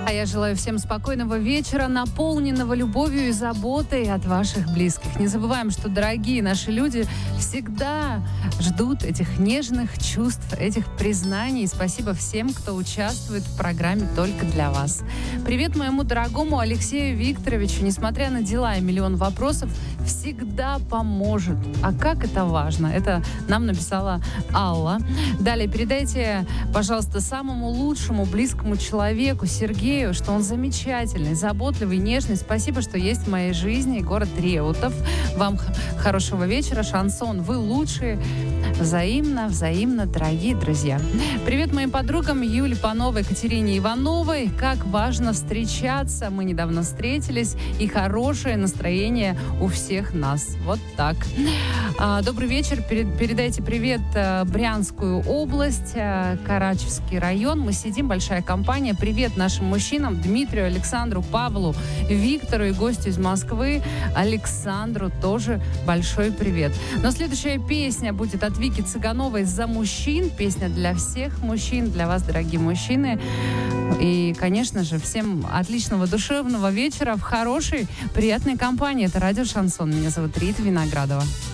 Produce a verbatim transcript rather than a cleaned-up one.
А я желаю всем спокойного вечера, наполненного любовью и заботой от ваших близких. Не забываем, что дорогие наши люди всегда ждут этих нежных чувств, этих признаний. Спасибо всем, кто участвует в программе только для вас. Привет моему дорогому Алексею Викторовичу. Несмотря на дела и миллион вопросов, всегда поможет. А как это важно? Это нам написала Алла. Далее передайте, пожалуйста, самому лучшему близкому человеку, Сергею, что он замечательный, заботливый, нежный. Спасибо, что есть в моей жизни. Город Реутов. Вам хорошего вечера. Шансон, вы лучшие. Взаимно, взаимно, дорогие друзья. Привет моим подругам Юле Пановой, Екатерине Ивановой. Как важно встречаться. Мы недавно встретились. И хорошее настроение у всех нас. Вот так. Добрый вечер. Передайте привет Брянскую область, Карачевский район. Мы сидим, большая компания. Привет нашим мужчинам. Дмитрию, Александру, Павлу, Виктору и гостю из Москвы Александру тоже большой привет. Но следующая песня будет от Вики Цыгановой «За мужчин». Песня для всех мужчин, для вас, дорогие мужчины. И, конечно же, всем отличного душевного вечера в хорошей, приятной компании. Это радио «Шансон». Меня зовут Рита Виноградова.